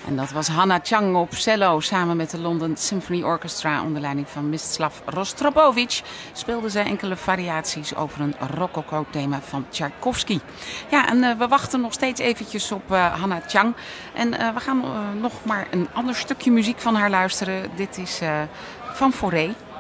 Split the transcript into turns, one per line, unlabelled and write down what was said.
En dat was Hanna Chang op cello. Samen met de London Symphony Orchestra onder leiding van Mstislav Rostropovich speelden zij enkele variaties over een rococo-thema van Tchaikovsky. Ja, en we wachten nog steeds eventjes op Hanna Chang. En we gaan nog maar een ander stukje muziek van haar luisteren. Dit is van Fauré.